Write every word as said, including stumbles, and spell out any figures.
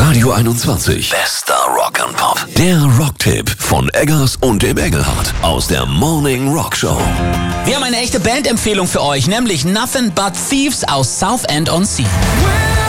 Radio einundzwanzig. Bester Rock and Pop. Der Rocktipp von Eggers und dem Engelhardt aus der Morning Rock Show. Wir haben eine echte Bandempfehlung für euch, nämlich Nothing But Thieves aus Southend-on-Sea.